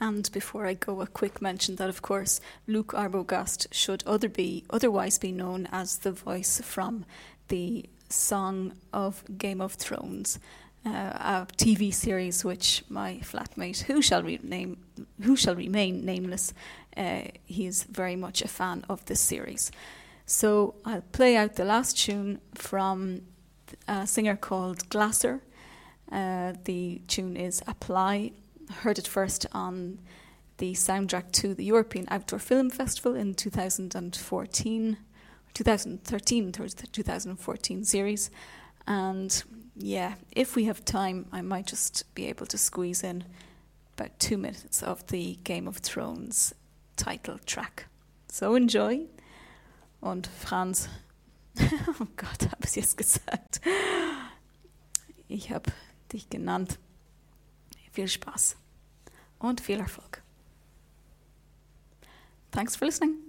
And before I go, a quick mention that, of course, Luke Arbogast should otherwise be known as the voice from the Song of Game of Thrones, a TV series which my flatmate, who shall remain nameless, he is very much a fan of this series. So I'll play out the last tune from a singer called Glasser. The tune is Apply. Heard it first on the soundtrack to the European Outdoor Film Festival in 2013, towards the 2014 series. And yeah, if we have time, I might just be able to squeeze in about 2 minutes of the Game of Thrones title track. So enjoy. Und Franz, oh Gott, habe ich es gesagt. Ich habe dich genannt. Viel Spaß und viel Erfolg. Thanks for listening.